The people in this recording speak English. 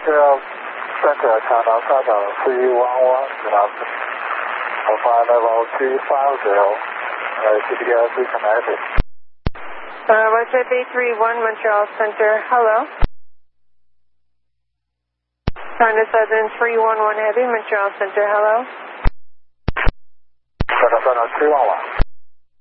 Montreal Center, Channel 311, good afternoon. Flight level 250, CBS reconnected. Roger 331, Montreal Center, hello. China 7311 Heavy, Montreal Center, hello. China 311.